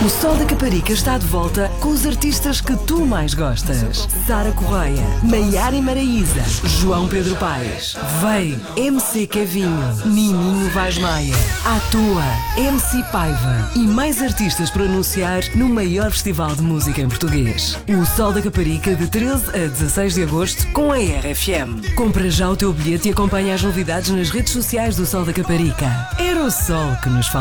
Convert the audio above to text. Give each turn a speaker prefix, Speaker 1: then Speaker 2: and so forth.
Speaker 1: O Sol da Caparica está de volta com os artistas que tu mais gostas. Sara Correia, Maiara e Maraíza, João Pedro Paes, Vei, MC Kevinho, Nininho Vaz Maia, Atua, MC Paiva e mais artistas para anunciar no maior festival de música em português. O Sol da Caparica de 13 a 16 de agosto com a RFM. Compra já o teu bilhete e acompanha as novidades nas redes sociais do Sol da Caparica. Era o sol que nos faltava.